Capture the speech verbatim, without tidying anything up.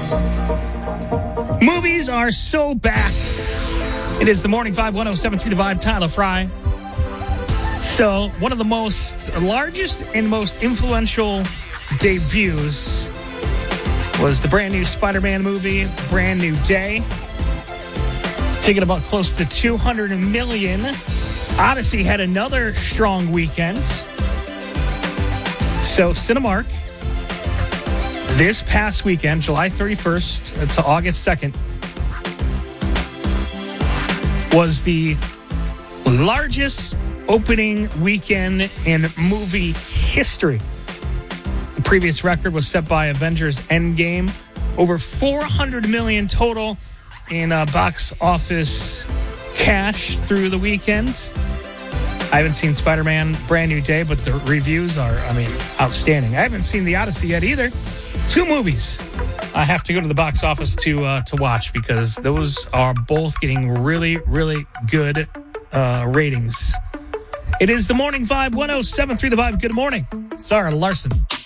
Movies are so back. It is the Morning Vibe, one oh seven point three The Vibe, Tyler Fry. So, one of the most largest and most influential debuts was the brand new Spider-Man movie, Brand New Day. Taking about close to two hundred million. Odyssey had another strong weekend. So, Cinemark, this past weekend, July thirty-first to August second, was the largest opening weekend in movie history. The previous record was set by Avengers Endgame. Over four hundred million total in uh, box office cash through the weekend. I haven't seen Spider-Man Brand New Day, but the reviews are, I mean, outstanding. I haven't seen the Odyssey yet either. Two movies I have to go to the box office to uh, to watch because those are both getting really, really good uh, ratings. It is the Morning Vibe, one oh seven point three The Vibe. Good morning. Sarah Larson.